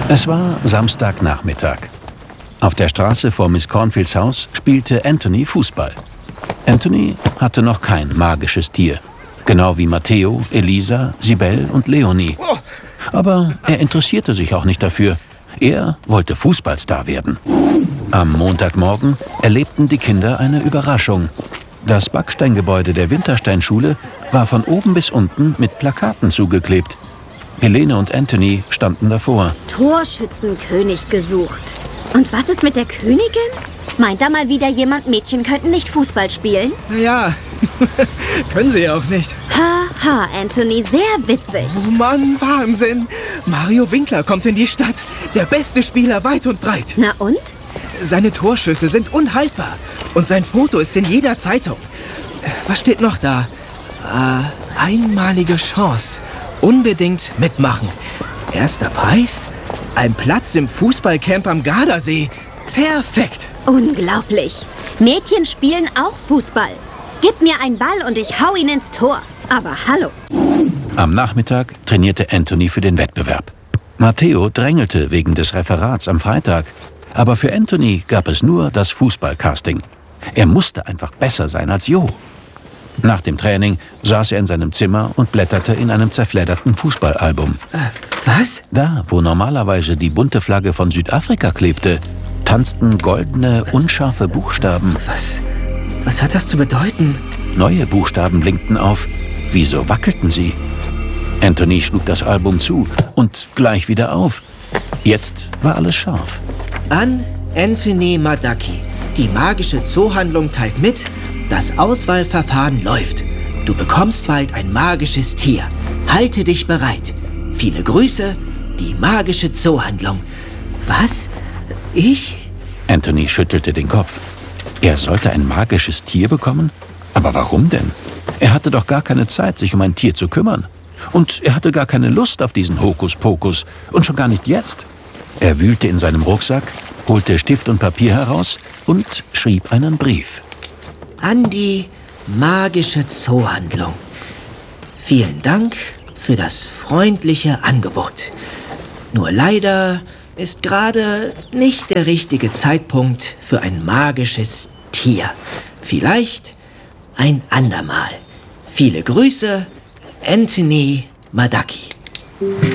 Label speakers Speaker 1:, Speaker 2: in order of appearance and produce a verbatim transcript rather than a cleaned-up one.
Speaker 1: Es war Samstagnachmittag. Auf der Straße vor Miss Cornfields Haus spielte Anthony Fußball. Anthony hatte noch kein magisches Tier. Genau wie Matteo, Elisa, Sibel und Leonie. Aber er interessierte sich auch nicht dafür. Er wollte Fußballstar werden. Am Montagmorgen erlebten die Kinder eine Überraschung. Das Backsteingebäude der Wintersteinschule war von oben bis unten mit Plakaten zugeklebt. Helene und Anthony standen davor.
Speaker 2: Torschützenkönig gesucht. Und was ist mit der Königin? Meint da mal wieder jemand, Mädchen könnten nicht Fußball spielen?
Speaker 3: Naja, können sie ja auch nicht.
Speaker 2: Haha, Anthony, sehr witzig.
Speaker 3: Oh Mann, Wahnsinn. Mario Winkler kommt in die Stadt. Der beste Spieler weit und breit.
Speaker 2: Na und?
Speaker 3: Seine Torschüsse sind unhaltbar. Und sein Foto ist in jeder Zeitung. Was steht noch da? Äh, einmalige Chance. Unbedingt mitmachen. Erster Preis? Ein Platz im Fußballcamp am Gardasee. Perfekt.
Speaker 2: Unglaublich. Mädchen spielen auch Fußball. Gib mir einen Ball und ich hau ihn ins Tor. Aber hallo.
Speaker 1: Am Nachmittag trainierte Anthony für den Wettbewerb. Matteo drängelte wegen des Referats am Freitag. Aber für Anthony gab es nur das Fußballcasting. Er musste einfach besser sein als Jo. Nach dem Training saß er in seinem Zimmer und blätterte in einem zerfledderten Fußballalbum.
Speaker 3: Äh, was?
Speaker 1: Da, wo normalerweise die bunte Flagge von Südafrika klebte, tanzten goldene, unscharfe Buchstaben.
Speaker 3: Was? Was hat das zu bedeuten?
Speaker 1: Neue Buchstaben blinkten auf. Wieso wackelten sie? Anthony schlug das Album zu und gleich wieder auf. Jetzt war alles scharf.
Speaker 4: An Anthony Madaki. Die magische Zoohandlung teilt mit, das Auswahlverfahren läuft. Du bekommst bald ein magisches Tier. Halte dich bereit. Viele Grüße, die magische Zoohandlung. Was? Ich?
Speaker 1: Anthony schüttelte den Kopf. Er sollte ein magisches Tier bekommen? Aber warum denn? Er hatte doch gar keine Zeit, sich um ein Tier zu kümmern. Und er hatte gar keine Lust auf diesen Hokuspokus. Und schon gar nicht jetzt. Er wühlte in seinem Rucksack, holte Stift und Papier heraus und schrieb einen Brief.
Speaker 4: An die magische Zoohandlung. Vielen Dank für das freundliche Angebot. Nur leider ist gerade nicht der richtige Zeitpunkt für ein magisches Tier. Vielleicht ein andermal. Viele Grüße, Anthony Madaki.